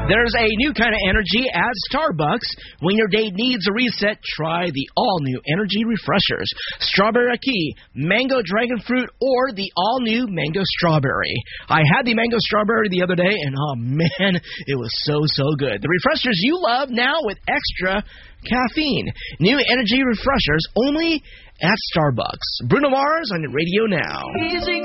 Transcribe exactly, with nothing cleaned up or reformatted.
There's a new kind of energy at Starbucks. When your day needs a reset, try the all-new energy refreshers. Strawberry key, mango dragon fruit, or the all-new mango strawberry. I had the mango strawberry the other day, and oh man, it was so, so good. The refreshers you love now with extra caffeine. New energy refreshers only at Starbucks. Bruno Mars on Radio Now. Easy